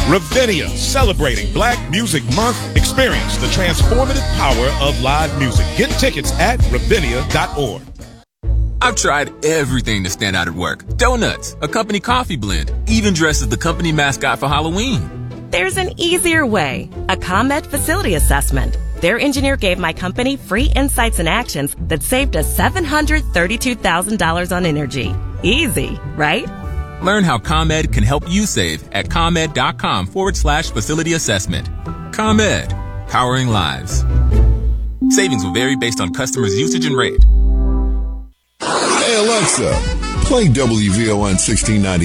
Ravinia, celebrating Black Music Month. Experience the transformative power of live music. Get tickets at ravinia.org. I've tried everything to stand out at work. Donuts, a company coffee blend, even dressed as the company mascot for Halloween. There's an easier way. A ComEd facility assessment. Their engineer gave my company free insights and actions that saved us $732,000 on energy. Easy, right? Learn how ComEd can help you save at ComEd.com/facility assessment. ComEd, powering lives. Savings will vary based on customers' usage and rate. Hey Alexa, play WVON 1690.